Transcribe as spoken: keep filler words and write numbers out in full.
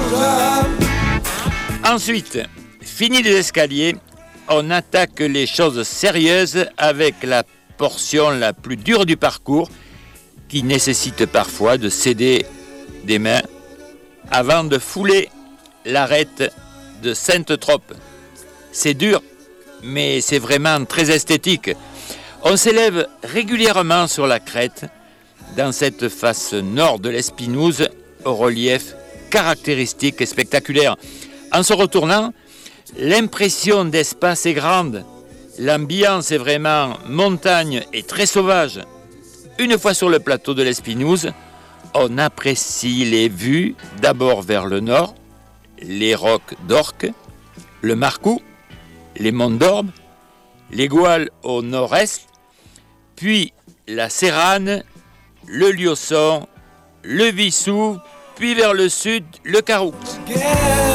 Ensuite, fini les escaliers, on attaque les choses sérieuses avec la portion la plus dure du parcours qui nécessite parfois de céder des mains avant de fouler l'arête de Sainte-Trope. C'est dur, mais c'est vraiment très esthétique. On s'élève régulièrement sur la crête, dans cette face nord de l'Espinouse, au relief caractéristique et spectaculaire. En se retournant, l'impression d'espace est grande. L'ambiance est vraiment montagne et très sauvage. Une fois sur le plateau de l'Espinouse, on apprécie les vues d'abord vers le nord, les rocs d'Orques, le Marcou, les monts d'Orbe, les Gouales au nord-est, puis la Séranne, le Liosson, le Vissou, puis vers le sud, le Caroux.